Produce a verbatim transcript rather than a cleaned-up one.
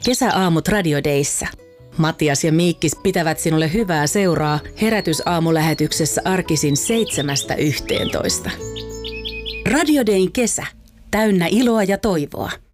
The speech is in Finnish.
Kesäaamut Radiodeissa. Matias ja Miikkis pitävät sinulle hyvää seuraa herätysaamulähetyksessä arkisin seitsemästä yhteentoista. Radiodein kesä. Täynnä iloa ja toivoa.